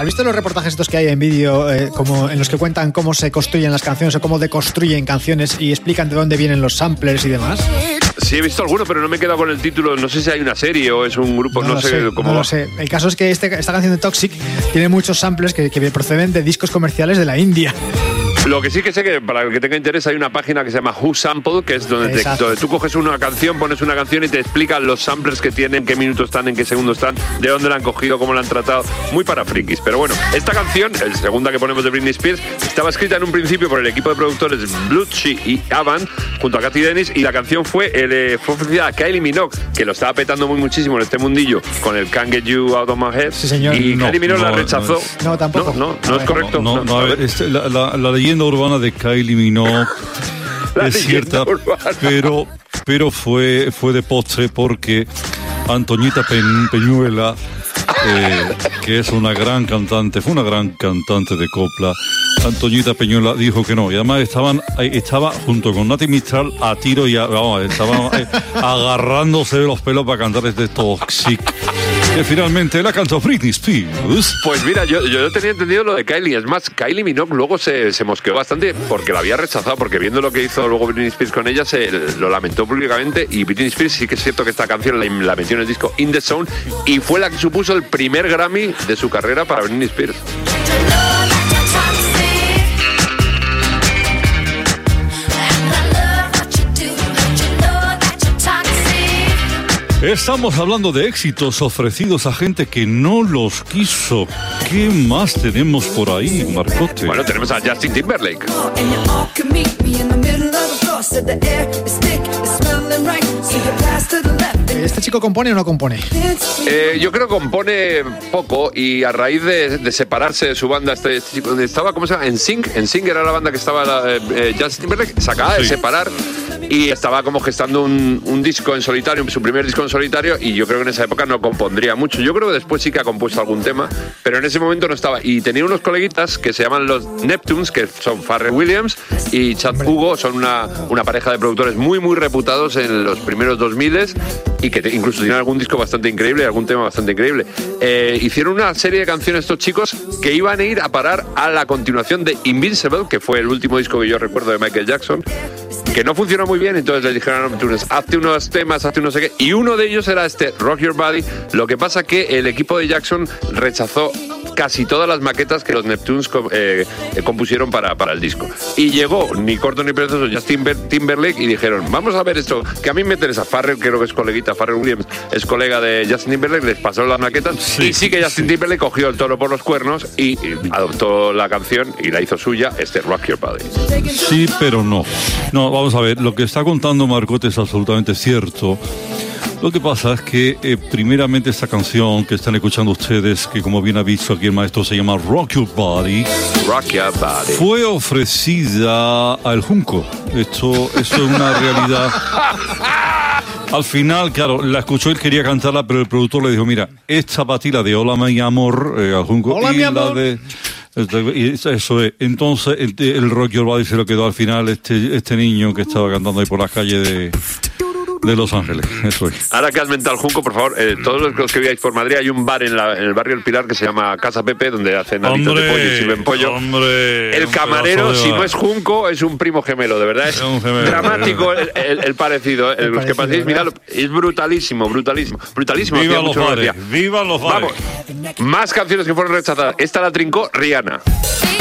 ¿Has visto los reportajes estos que hay en vídeo, como en los que cuentan cómo se construyen las canciones o cómo deconstruyen canciones y explican de dónde vienen los samplers y demás? Sí, he visto alguno, pero no me he quedado con el título. No sé si hay una serie o es un grupo, no sé cómo no va. lo sé. El caso es que esta canción de Toxic tiene muchos samplers que proceden de discos comerciales de la India. Lo que sí que sé que para el que tenga interés hay una página que se llama Who Sample, que es donde tú coges una canción, pones una canción y te explican los samplers que tienen, qué minutos están, en qué segundos están, de dónde la han cogido, cómo la han tratado. Muy para frikis. Pero bueno, esta canción, la segunda que ponemos de Britney Spears, estaba escrita en un principio por el equipo de productores Blutshy y Avan, junto a Cathy Dennis, y la canción fue ofrecida a Kylie Minogue, que lo estaba petando muchísimo en este mundillo con el Can't Get You Out of My Head. Sí, señor. Y Kylie Minogue la rechazó. No, tampoco. No es correcto. A ver, la leyenda urbana de Kylie Minogue es cierta, pero fue de postre porque Antoñita Peñuela, que es una gran cantante, fue una gran cantante de copla. Antoñita Peñuela dijo que no, y además estaba junto con Nati Mistral a tiro y estaban agarrándose de los pelos para cantar este Toxic, que finalmente la cantó Britney Spears. Pues mira, yo tenía entendido lo de Kylie. Es más, Kylie Minogue luego se mosqueó bastante porque la había rechazado, porque viendo lo que hizo luego Britney Spears con ella, lo lamentó públicamente. Y Britney Spears sí que es cierto que esta canción la metió en el disco In The Zone y fue la que supuso el primer Grammy de su carrera para Britney Spears. Estamos hablando de éxitos ofrecidos a gente que no los quiso. ¿Qué más tenemos por ahí, Marcote? Bueno, tenemos a Justin Timberlake. ¿Este chico compone o no compone? Yo creo que compone poco y a raíz de separarse de su banda, este chico estaba, ¿cómo se llama? NSYNC era la banda que estaba Justin Timberlake, se acaba de separar y estaba como gestando un disco en solitario, su primer disco en solitario, y yo creo que en esa época no compondría mucho. Yo creo que después sí que ha compuesto algún tema, pero en ese momento no estaba. Y tenía unos coleguitas que se llaman los Neptunes, que son Pharrell Williams y Chad Hugo, son una pareja de productores muy, muy reputados en los primeros 2000 y que incluso tienen algún disco bastante increíble, algún tema bastante increíble. Hicieron una serie de canciones estos chicos que iban a ir a parar a la continuación de Invincible, que fue el último disco que yo recuerdo de Michael Jackson, que no funcionó muy bien, entonces les dijeron a Neptunes, hazte unos temas, hazte no sé qué, y uno de ellos era este Rock Your Body. Lo que pasa que el equipo de Jackson rechazó casi todas las maquetas que los Neptunes compusieron para el disco. Y llegó, ni corto ni perezoso, Justin Timberlake y dijeron, vamos a ver esto, que a mí me interesa. Pharrell, creo que es coleguita, Pharrell Williams es colega de Justin Timberlake, les pasó las maquetas y sí que Justin Timberlake cogió el toro por los cuernos y adoptó la canción y la hizo suya, este Rock Your Body. Sí, pero no. No, vamos a ver, lo que está contando Marcote es absolutamente cierto. Lo que pasa es que, primeramente, esta canción que están escuchando ustedes, que como bien ha visto aquí el maestro, se llama Rock Your Body, fue ofrecida al Junco. Esto es una realidad. Al final, claro, la escuchó, él quería cantarla, pero el productor le dijo, mira, esta patila de Hola mi amor, al Junco, Hola, y mi la amor. y eso es. Entonces, el Rock Your Body se lo quedó al final este niño que estaba cantando ahí por las calles de Los Ángeles, eso es. Ahora que has mentado el Junco, por favor, todos los que viváis por Madrid, hay un bar en el barrio El Pilar que se llama Casa Pepe, donde hacen alitos de pollo y sirven pollo. El camarero, si no es Junco, es un primo gemelo, de verdad. Es dramático el parecido. Los que paséis, miradlo, es brutalísimo. Viva los bares. Vamos, más canciones que fueron rechazadas. Esta la trincó Rihanna.